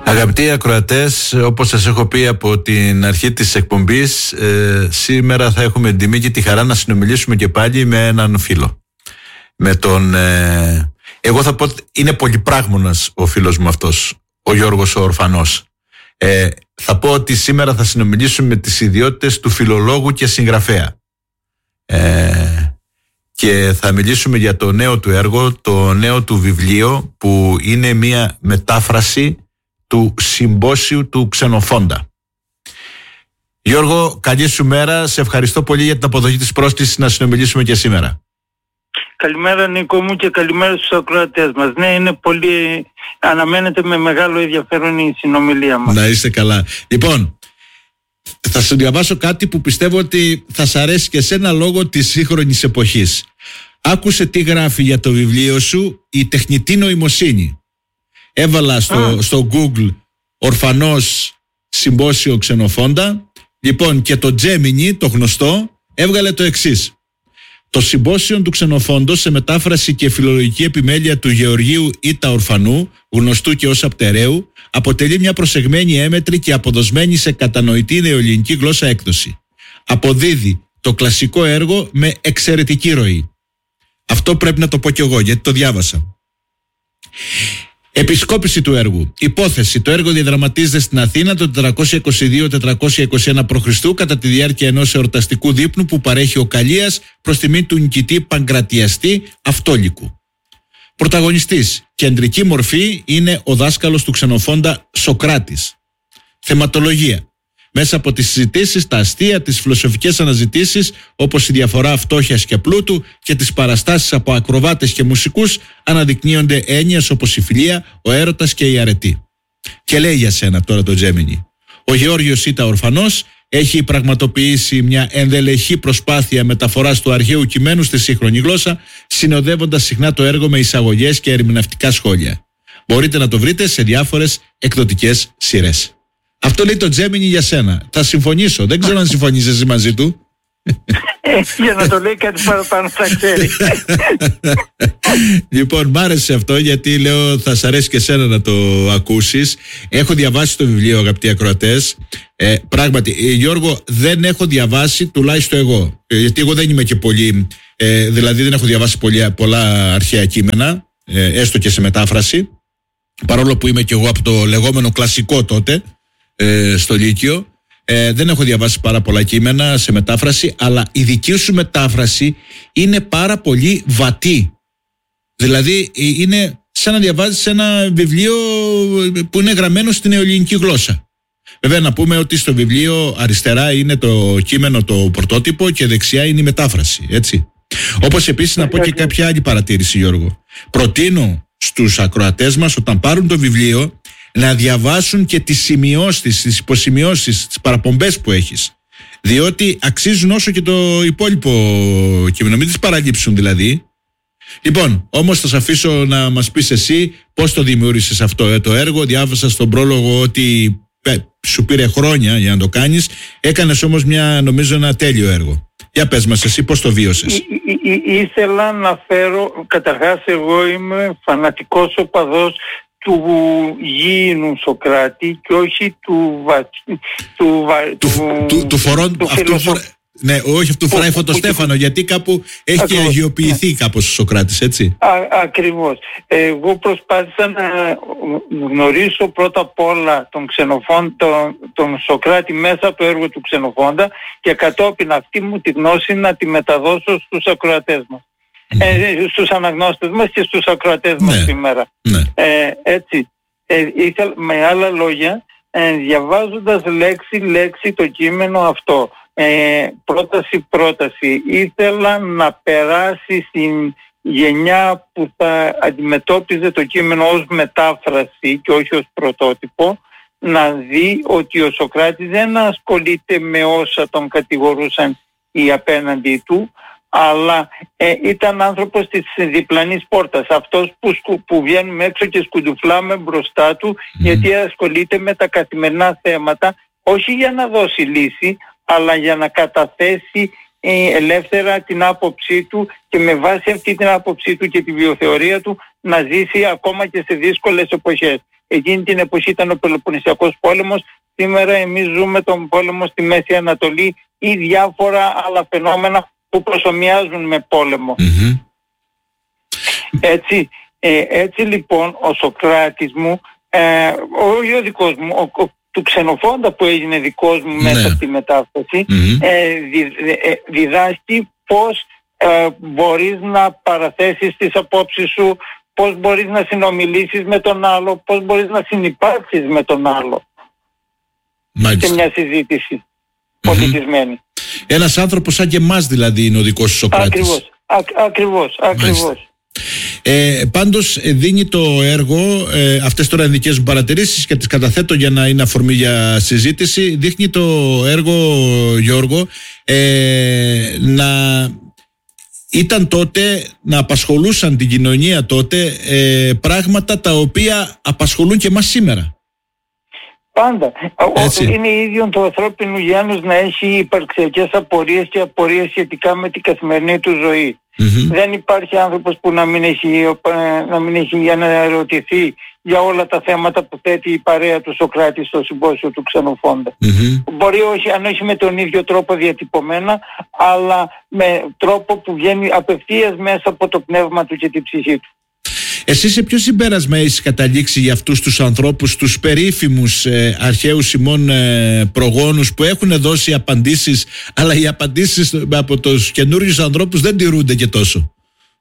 Αγαπητοί ακροατές, όπως σας έχω πει από την αρχή της εκπομπής, σήμερα θα έχουμε την τιμή και τη χαρά να συνομιλήσουμε και πάλι με έναν φίλο. Με τον, εγώ θα πω, είναι πολυπράγμονας ο φίλος μου αυτός, ο Γιώργος ο Ορφανός. Θα πω ότι σήμερα θα συνομιλήσουμε με τις ιδιότητες του φιλολόγου και συγγραφέα. Και θα μιλήσουμε για το νέο του έργο, το νέο του βιβλίο, που είναι μια μετάφραση του συμπόσιου του Ξενοφόντα. Γιώργο, καλή σου μέρα. Σε ευχαριστώ πολύ για την αποδοχή της πρόσκλησης να συνομιλήσουμε και σήμερα. Καλημέρα Νίκο μου και καλημέρα στους ακροατές μας. Ναι, είναι πολύ... αναμένεται με μεγάλο ενδιαφέρον η συνομιλία μας. Να είστε καλά. Λοιπόν, θα σου διαβάσω κάτι που πιστεύω ότι θα σ' αρέσει και εσένα λόγω της σύγχρονης εποχής. Άκουσε τι γράφει για το βιβλίο σου η τεχνητή νοημοσύνη. Έβαλα στο Google Ορφανός Συμπόσιο Ξενοφόντα. Λοιπόν, και το Gemini, το γνωστό, έβγαλε το εξής. Το Συμπόσιο του Ξενοφόντος, σε μετάφραση και φιλολογική επιμέλεια του Γεωργίου Ήτα Ορφανού, γνωστού και ως Απτερέου, αποτελεί μια προσεγμένη, έμετρη και αποδοσμένη σε κατανοητή νεοελληνική γλώσσα έκδοση. Αποδίδει το κλασικό έργο με εξαιρετική ροή. Αυτό πρέπει να το πω κι εγώ, γιατί το διάβασα. Επισκόπηση του έργου. Υπόθεση. Το έργο διαδραματίζεται στην Αθήνα το 422-421 π.Χ. κατά τη διάρκεια ενός εορταστικού δείπνου που παρέχει ο Καλίας προς τιμή του νικητή Παγκρατιαστή Αυτόλικου. Πρωταγωνιστής. Κεντρική μορφή είναι ο δάσκαλος του Ξενοφόντα Σοκράτης. Θεματολογία. Μέσα από τις συζητήσεις, τα αστεία, τις φιλοσοφικές αναζητήσεις, όπως η διαφορά φτώχειας και πλούτου και τις παραστάσεις από ακροβάτες και μουσικούς, αναδεικνύονται έννοιες όπως η φιλία, ο έρωτας και η αρετή. Και λέει για σένα τώρα το Gemini. Ο Γεώργιος Ήτα Ορφανός έχει πραγματοποιήσει μια ενδελεχή προσπάθεια μεταφοράς του αρχαίου κειμένου στη σύγχρονη γλώσσα, συνοδεύοντας συχνά το έργο με εισαγωγές και ερμηνευτικά σχόλια. Μπορείτε να το βρείτε σε διάφορες εκδοτικές σειρές. Αυτό λέει το Gemini για σένα. Θα συμφωνήσω. Δεν ξέρω αν συμφωνείς εσύ μαζί του. Για να το λέει κάτι παραπάνω θα ξέρει. Λοιπόν, μ' άρεσε αυτό, γιατί λέω θα σ' αρέσει και εσένα να το ακούσεις. Έχω διαβάσει το βιβλίο, αγαπητοί ακροατές. Πράγματι, Γιώργο, δεν έχω διαβάσει, τουλάχιστον εγώ, γιατί εγώ δεν είμαι και πολύ, δηλαδή δεν έχω διαβάσει πολλά αρχαία κείμενα, έστω και σε μετάφραση, παρόλο που είμαι και εγώ από το λεγόμενο κλασικό τότε, στο Λύκειο. Δεν έχω διαβάσει πάρα πολλά κείμενα σε μετάφραση, αλλά η δική σου μετάφραση είναι πάρα πολύ βατή. Δηλαδή είναι σαν να διαβάζεις ένα βιβλίο που είναι γραμμένο στην νεοελληνική γλώσσα. Βέβαια να πούμε ότι στο βιβλίο αριστερά είναι το κείμενο, το πρωτότυπο, και δεξιά είναι η μετάφραση, έτσι. Όπως επίσης να πω και κάποια άλλη παρατήρηση, Γιώργο. Προτείνω στους ακροατές μας, όταν πάρουν το βιβλίο, να διαβάσουν και τις σημειώσεις, τις υποσημειώσεις, τις παραπομπές που έχεις. Διότι αξίζουν όσο και το υπόλοιπο κείμενο. Μην τις παραλείψουν δηλαδή. Λοιπόν, όμως θα σε αφήσω να μας πεις εσύ πώς το δημιούργησες αυτό το έργο. Διάβασα στον πρόλογο ότι σου πήρε χρόνια για να το κάνεις. Έκανες όμως νομίζω ένα τέλειο έργο. Για πες μας εσύ πώς το βίωσες. Ήθελα να φέρω, καταρχάς εγώ είμαι φανατικός οπαδός του γήινου Σοκράτη και όχι ναι, όχι αυτού φοράει φωτοστέφανο, γιατί κάπου έχει και αγιοποιηθεί κάπως ο Σοκράτης, έτσι. Ακριβώς. Εγώ προσπάθησα να γνωρίσω πρώτα απ' όλα τον Σοκράτη μέσα από το έργο του Ξενοφόντα και κατόπιν αυτή μου τη γνώση να τη μεταδώσω στους ακροατές μας. Στους αναγνώστες μας και στους ακροατές μας σήμερα. Έτσι. Με άλλα λόγια, διαβάζοντας λέξη το κείμενο αυτό, πρόταση, ήθελα να περάσει στην γενιά που θα αντιμετώπιζε το κείμενο ως μετάφραση και όχι ως πρωτότυπο, να δει ότι ο Σοκράτης δεν ασχολείται με όσα τον κατηγορούσαν οι απέναντι του, αλλά ήταν άνθρωπος της διπλανής πόρτας, αυτός που βγαίνουμε έξω και σκουντουφλάμε μπροστά του, γιατί ασχολείται με τα καθημερινά θέματα, όχι για να δώσει λύση, αλλά για να καταθέσει ελεύθερα την άποψή του και με βάση αυτή την άποψή του και τη βιοθεωρία του να ζήσει ακόμα και σε δύσκολες εποχές. Εκείνη την εποχή ήταν ο Πελοποννησιακός πόλεμος, σήμερα εμείς ζούμε τον πόλεμο στη Μέση Ανατολή ή διάφορα άλλα φαινόμενα που προσομοιάζουν με πόλεμο. Έτσι λοιπόν ο Σωκράτης μου, όχι ο δικός μου, του Ξενοφόντα που έγινε δικός μου μέσα από τη μετάφραση, διδάσκει πώς μπορείς να παραθέσεις τις απόψεις σου, πώς μπορείς να συνομιλήσεις με τον άλλο, πώς μπορείς να συνυπάρξεις με τον άλλο. Μάλιστα. Σε μια συζήτηση πολιτισμένη. Ένας άνθρωπος σαν και εμάς δηλαδή είναι ο δικός σου Σωκράτης. Ακριβώς. Πάντως δίνει το έργο, αυτές τώρα είναι δικές μου παρατηρήσεις και τις καταθέτω για να είναι αφορμή για συζήτηση, δείχνει το έργο, Γιώργο, να ήταν τότε, να απασχολούσαν την κοινωνία τότε πράγματα τα οποία απασχολούν και εμάς σήμερα. Πάντα. Είναι ίδιο του ανθρώπινου γένους να έχει υπαρξιακές απορίες και απορίες σχετικά με την καθημερινή του ζωή. Δεν υπάρχει άνθρωπος που να μην έχει για να ερωτηθεί για όλα τα θέματα που θέτει η παρέα του Σωκράτη στο συμπόσιο του Ξενοφόντα. Μπορεί αν όχι με τον ίδιο τρόπο διατυπωμένα, αλλά με τρόπο που βγαίνει απευθείας μέσα από το πνεύμα του και την ψυχή του. Εσύ σε ποιο συμπέρασμα έχεις καταλήξει για αυτούς τους ανθρώπους, τους περίφημους αρχαίους ημών προγόνους που έχουν δώσει απαντήσεις, αλλά οι απαντήσεις από τους καινούριους ανθρώπους δεν τηρούνται και τόσο?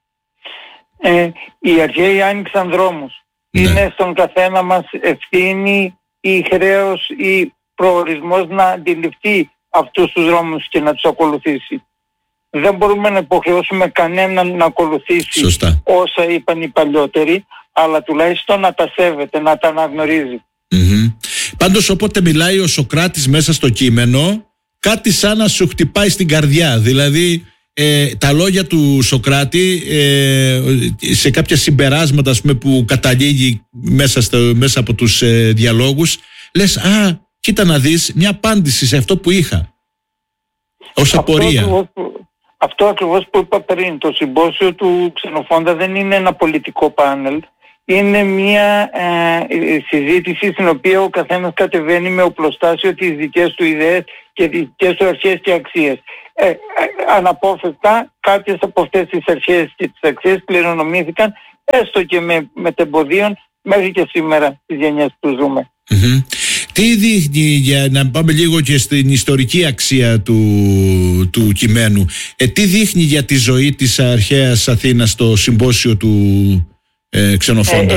Οι αρχαίοι άνοιξαν δρόμους. Είναι στον καθένα μας ευθύνη ή χρέος ή προορισμός να αντιληφθεί αυτούς τους δρόμους και να τους ακολουθήσει. Δεν μπορούμε να υποχρεώσουμε κανέναν να ακολουθήσει όσα είπαν οι παλιότεροι, αλλά τουλάχιστον να τα σέβεται, να τα αναγνωρίζει. Πάντως όποτε μιλάει ο Σωκράτης μέσα στο κείμενο, κάτι σαν να σου χτυπάει στην καρδιά. Δηλαδή τα λόγια του Σωκράτη σε κάποια συμπεράσματα, ας πούμε, που καταλήγει μέσα από τους διαλόγους, λες κοίτα να δεις μια απάντηση σε αυτό που είχα ως απορία. Αυτό ακριβώς που είπα πριν, το συμπόσιο του Ξενοφόντα δεν είναι ένα πολιτικό πάνελ, είναι μια συζήτηση στην οποία ο καθένας κατεβαίνει με οπλοστάσιο τις δικές του ιδέες και τις δικές του αρχές και αξίες. Αναπόφευκτα κάποιες από αυτές τις αρχές και τις αξίες κληρονομήθηκαν έστω και με τεμποδίων μέχρι και σήμερα τις γενιές που ζούμε. Τι δείχνει, για να πάμε λίγο και στην ιστορική αξία του κειμένου, τι δείχνει για τη ζωή της αρχαίας Αθήνας το συμπόσιο του Ξενοφόντα?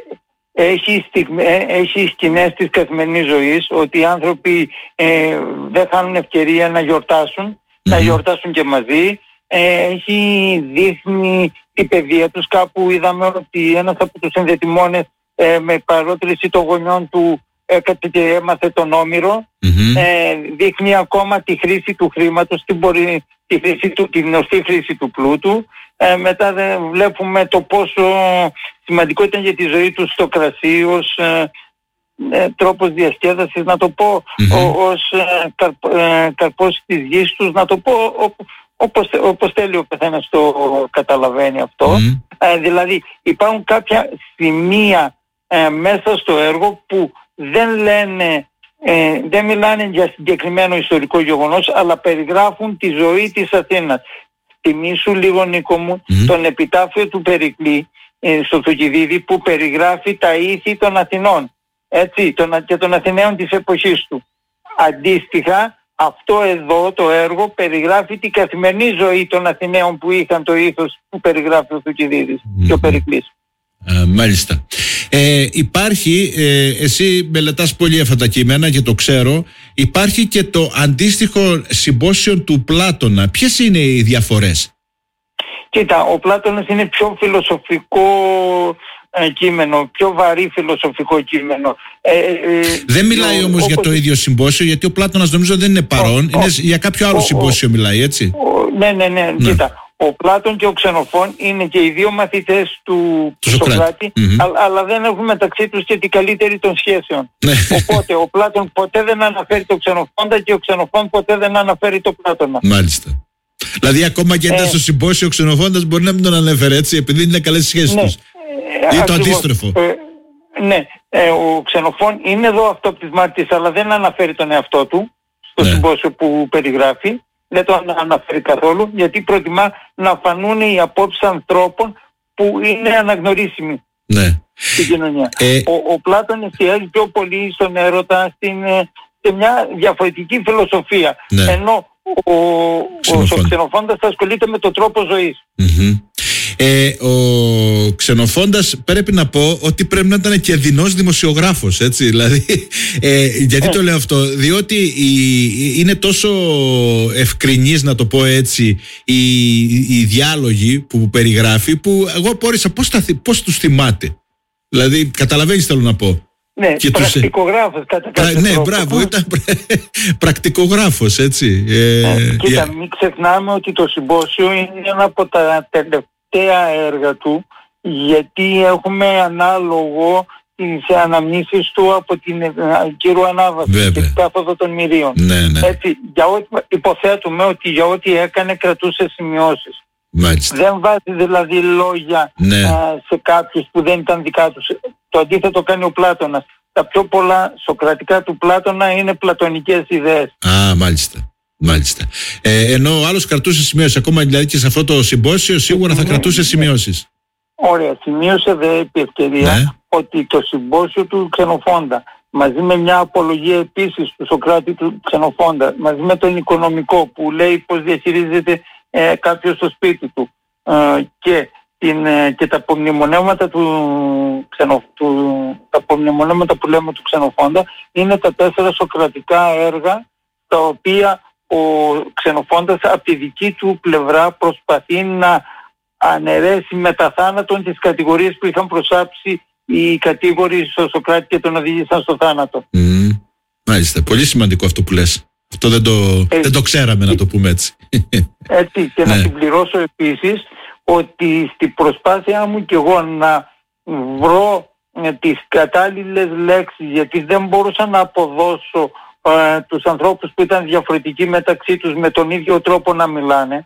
Έχει σκηνές της καθημερινής ζωής, ότι οι άνθρωποι δεν χάνουν ευκαιρία να γιορτάσουν, να γιορτάσουν και μαζί. Δείχνει την παιδεία τους. Κάπου είδαμε ότι ένας από τους συνδετημόνες με παρότριση των γονιών του και έμαθε τον Όμηρο. Δείχνει ακόμα τη χρήση του χρήματος, την ορθή χρήση του πλούτου. Μετά βλέπουμε το πόσο σημαντικό ήταν για τη ζωή του το κρασί ως τρόπος διασκέδασης, να το πω, ως καρπός της γης τους, να το πω όπως θέλει ο καθένας το καταλαβαίνει αυτό. Δηλαδή υπάρχουν κάποια σημεία μέσα στο έργο που δεν μιλάνε για συγκεκριμένο ιστορικό γεγονός, αλλά περιγράφουν τη ζωή της Αθήνας. Θυμήσου λίγο, Νίκο μου, τον επιτάφιο του Περικλή στο Θουκυδίδη, που περιγράφει τα ήθη των Αθηνών, έτσι, και των Αθηναίων της εποχής του. Αντίστοιχα, αυτό εδώ το έργο περιγράφει την καθημερινή ζωή των Αθηναίων που είχαν το ήθος που περιγράφει ο Θουκυδίδης και ο Περικλής. Μάλιστα. Υπάρχει, εσύ μελετάς πολύ αυτά τα κείμενα και το ξέρω, υπάρχει και το αντίστοιχο συμπόσιο του Πλάτωνα. Ποιες είναι οι διαφορές? Κοίτα, ο Πλάτωνας είναι πιο φιλοσοφικό κείμενο, πιο βαρύ φιλοσοφικό κοίμενο. Δεν μιλάει όμως για το ίδιο συμπόσιο, γιατί ο Πλάτωνας νομίζω δεν είναι παρόν, είναι για κάποιο άλλο συμπόσιο μιλάει, έτσι? Ναι. Κοίτα, ο Πλάτων και ο Ξενοφών είναι και οι δύο μαθητές του Σωκράτη, αλλά δεν έχουν μεταξύ τους και την καλύτερη των σχέσεων. Οπότε ο Πλάτων ποτέ δεν αναφέρει το Ξενοφόντα και ο Ξενοφών ποτέ δεν αναφέρει το Πλάτωνα. Μάλιστα. Δηλαδή ακόμα και εντός στο συμπόσιο ο Ξενοφόντας μπορεί να μην τον ανέφερε, έτσι, επειδή είναι καλές σχέσεις τους. Ή το αντίστροφο. Ναι, ο Ξενοφών είναι εδώ αυτοπτυσμάτης, αλλά δεν αναφέρει τον εαυτό του στο συμπόσιο που περιγράφει. Δεν το αναφέρει καθόλου, γιατί προτιμά να φανούν οι απόψεις ανθρώπων που είναι αναγνωρίσιμοι στην κοινωνία. Ο Πλάτων εστιάζει πιο πολύ στον έρωτα, σε μια διαφορετική φιλοσοφία. Ενώ ο Ξενοφώντας ασχολείται με τον τρόπο ζωής. Ο Ξενοφώντας πρέπει να πω ότι πρέπει να ήταν και δεινός δημοσιογράφος, έτσι, δηλαδή γιατί το λέω αυτό? Διότι είναι τόσο ευκρινής, να το πω έτσι, οι διάλογοι που περιγράφει, που εγώ απόρρισα πώς τους θυμάται. Δηλαδή καταλαβαίνεις θέλω να πω. Ναι, πρακτικογράφος κατά κάποιο τρόπο. Ναι, μπράβο, ήταν πρακτικογράφος, έτσι. Κοίτα, μην ξεχνάμε ότι το συμπόσιο είναι ένα από τα τελευταία έργα του, γιατί έχουμε ανάλογο τις αναμνήσεις του από την Κύρου Ανάβαση και την Κάθοδο των Μυρίων. Έτσι, υποθέτουμε ότι για ό,τι έκανε κρατούσε σημειώσεις. Μάλιστα. Δεν βάζει δηλαδή λόγια σε κάποιους που δεν ήταν δικά τους. Το αντίθετο κάνει ο Πλάτωνας. Τα πιο πολλά σοκρατικά του Πλάτωνα είναι πλατωνικές ιδέες. Μάλιστα. Ενώ ο άλλος κρατούσε σημειώσεις. Ακόμα δηλαδή και σε αυτό το συμπόσιο σίγουρα θα κρατούσε σημειώσεις. Ωραία. Σημείωσε δε επί ευκαιρία ότι το συμπόσιο του Ξενοφώντα, μαζί με μια απολογία επίσης του Σοκράτη του Ξενοφώντα, μαζί με τον οικονομικό που λέει πώς διαχειρίζεται κάποιος στο σπίτι του, και τα απομνημονεύματα τα απομνημονεύματα που λέμε του Ξενοφώντα, είναι τα 4 σοκρατικά έργα, τα οποία ο Ξενοφώντας από τη δική του πλευρά προσπαθεί να αναιρέσει μετά θάνατον τις κατηγορίες που είχαν προσάψει οι κατήγοροι στο Σοκράτη και τον οδήγησαν στο θάνατο. Μάλιστα, πολύ σημαντικό αυτό που λες. Αυτό δεν το ξέραμε, να το πούμε έτσι. Έτσι, και να συμπληρώσω επίσης ότι στην προσπάθειά μου και εγώ να βρω τις κατάλληλες λέξεις, γιατί δεν μπορούσα να αποδώσω τους ανθρώπους που ήταν διαφορετικοί μεταξύ τους με τον ίδιο τρόπο να μιλάνε,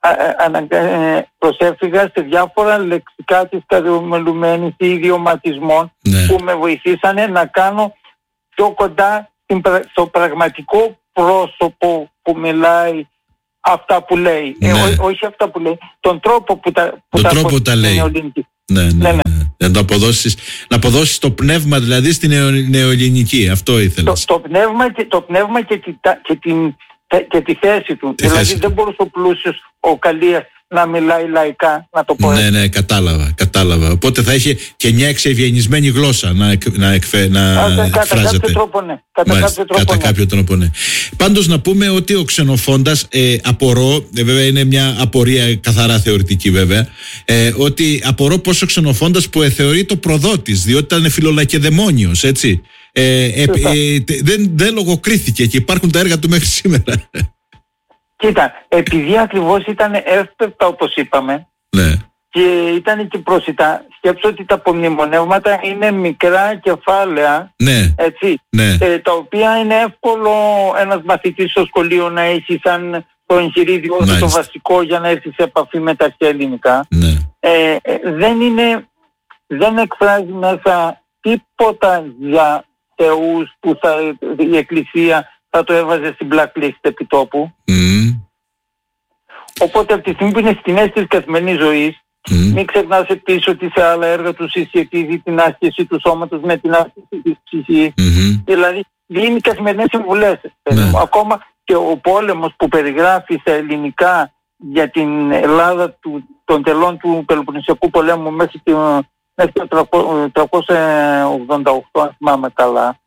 προσέφυγα σε διάφορα λεξικά της κατομελουμένης ή ιδιωματισμών που με βοηθήσανε να κάνω πιο κοντά στο πραγματικό πρόσωπο που μιλάει αυτά που λέει. Όχι αυτά που λέει, τον τρόπο που τα λέει. Να αποδώσεις το πνεύμα δηλαδή στην νεοελληνική. Αυτό ήθελες. Το πνεύμα και τη θέση του. Δηλαδή δεν μπορούσε ο πλούσιος, ο Καλίας, να μιλάει λαϊκά, να το πω έτσι. Ναι, κατάλαβα. Οπότε θα είχε και μια εξευγενισμένη γλώσσα να εκφράζεται. Κατά κάποιο τρόπο, ναι. Πάντως να πούμε ότι ο Ξενοφώντας, απορώ, βέβαια είναι μια απορία καθαρά θεωρητική βέβαια, ότι απορώ πως ο Ξενοφώντας που θεωρεί το προδότης, διότι ήταν φιλολακεδαιμόνιος, έτσι, δεν λογοκρίθηκε και υπάρχουν τα έργα του μέχρι σήμερα. Κοίτα, επειδή ακριβώς ήταν εύπεπτα όπως είπαμε, και ήταν και προσιτά, σκέψω ότι τα απομνημονεύματα είναι μικρά κεφάλαια, έτσι, τα οποία είναι εύκολο ένας μαθητής στο σχολείο να έχει σαν το εγχειρίδιο το βασικό για να έρθει σε επαφή με τα αρχαία ελληνικά. Δεν εκφράζει μέσα τίποτα για θεούς που η Εκκλησία θα το έβαζε στην blacklist επιτόπου. Οπότε από τη στιγμή που είναι σκηνές της καθημερινής ζωής, μην ξεχνάς επίσης ότι σε άλλα έργα του συσχετίζει την άσκηση του σώματος με την άσκηση της ψυχής. Δηλαδή δίνει καθημερινές συμβουλές. Ακόμα και ο πόλεμος που περιγράφει στα ελληνικά για την Ελλάδα των τελών του Πελοποννησιακού πολέμου μέχρι το 388, αν θυμάμαι καλά,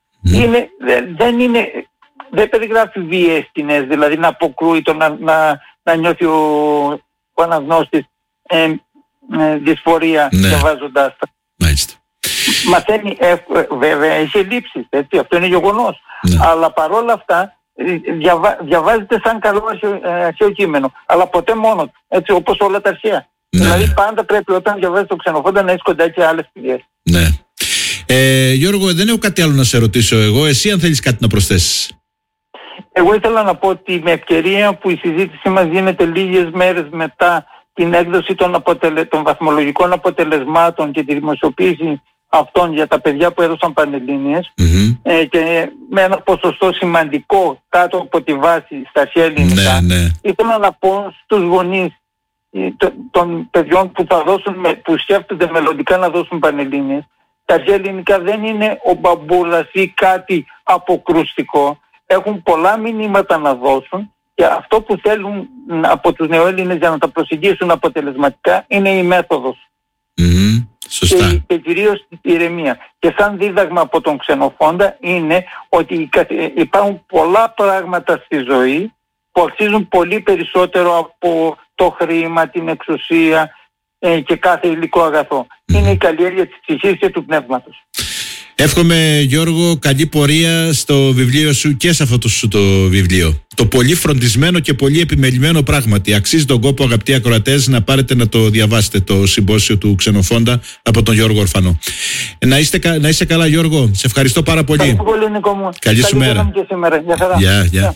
δεν περιγράφει βίαιες σκηνές, δηλαδή να αποκρούει να νιώθει ο αναγνώστης δυσφορία διαβάζοντάς τα. Μαθαίνει, βέβαια έχει ελλείψεις, έτσι, αυτό είναι γεγονός, αλλά παρόλα αυτά διαβάζεται σαν καλό αρχαίο κείμενο, αλλά ποτέ μόνο του, έτσι, όπως όλα τα αρχαία. Δηλαδή πάντα πρέπει όταν διαβάζεις το Ξενοφώντα να έχεις κοντά και άλλες πηγές. Γιώργο, δεν έχω κάτι άλλο να σε ρωτήσω εγώ, εσύ αν θέλεις κάτι να προσθέσεις. Εγώ ήθελα να πω ότι με ευκαιρία που η συζήτησή μας γίνεται λίγες μέρες μετά την έκδοση των βαθμολογικών αποτελεσμάτων και τη δημοσιοποίηση αυτών για τα παιδιά που έδωσαν Πανελλήνιες, και με ένα ποσοστό σημαντικό κάτω από τη βάση στα αρχαία ελληνικά. Ήθελα να πω στους γονείς των παιδιών που σκέφτονται μελλοντικά να δώσουν Πανελλήνιες, τα αρχαία ελληνικά δεν είναι ο μπαμπούλας ή κάτι αποκρουστικό. Έχουν πολλά μηνύματα να δώσουν και αυτό που θέλουν από τους νεοέλληνες για να τα προσεγγίσουν αποτελεσματικά είναι η μέθοδος. Σωστά. Και κυρίως η ηρεμία. Και σαν δίδαγμα από τον Ξενοφόντα είναι ότι υπάρχουν πολλά πράγματα στη ζωή που αξίζουν πολύ περισσότερο από το χρήμα, την εξουσία και κάθε υλικό αγαθό. Είναι η καλλιέργεια της ψυχής και του πνεύματος. Εύχομαι, Γιώργο, καλή πορεία στο βιβλίο σου και σε αυτό το βιβλίο. Το πολύ φροντισμένο και πολύ επιμελημένο πράγματι. Αξίζει τον κόπο, αγαπητοί ακροατές, να πάρετε να το διαβάσετε, το συμπόσιο του Ξενοφόντα από τον Γιώργο Ορφανό. Να είσαι καλά, Γιώργο. Σε ευχαριστώ πάρα πολύ. Ευχαριστώ πολύ, Νίκο μου. Καλή σου μέρα. Και σήμερα. Γεια χαρά. Γεια.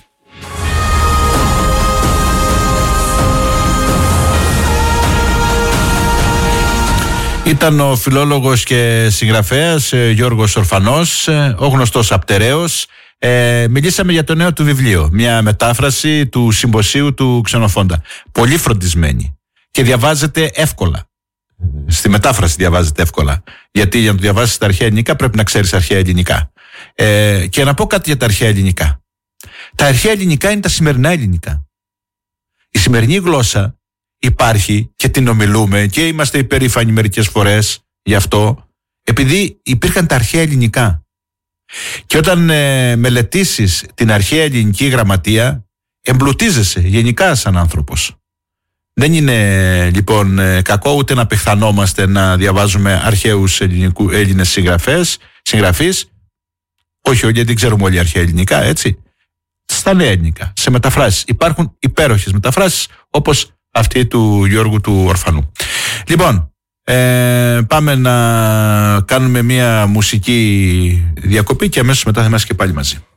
Ήταν ο φιλόλογος και συγγραφέας Γιώργος Ορφανός, ο γνωστός Απτερέος. Μιλήσαμε για το νέο του βιβλίο, μια μετάφραση του συμποσίου του Ξενοφόντα. Πολύ φροντισμένη και διαβάζεται εύκολα. Στη μετάφραση διαβάζεται εύκολα. Γιατί για να το διαβάσεις τα αρχαία ελληνικά πρέπει να ξέρεις αρχαία ελληνικά. Και να πω κάτι για τα αρχαία ελληνικά. Τα αρχαία ελληνικά είναι τα σημερινά ελληνικά. Η σημερινή γλώσσα υπάρχει και την ομιλούμε και είμαστε υπερήφανοι μερικές φορές γι' αυτό, επειδή υπήρχαν τα αρχαία ελληνικά. Και όταν μελετήσεις την αρχαία ελληνική γραμματεία, εμπλουτίζεσαι γενικά σαν άνθρωπος. Δεν είναι λοιπόν κακό ούτε να πιθανόμαστε να διαβάζουμε αρχαίους Έλληνες συγγραφείς. Όχι, γιατί ξέρουμε όλοι αρχαία ελληνικά, έτσι. Στα νέα ελληνικά, σε μεταφράσεις. Υπάρχουν υπέροχες μεταφράσεις όπως αυτή του Γιώργου του Ορφανού. Λοιπόν, πάμε να κάνουμε μια μουσική διακοπή και αμέσως μετά θα είμαστε και πάλι μαζί.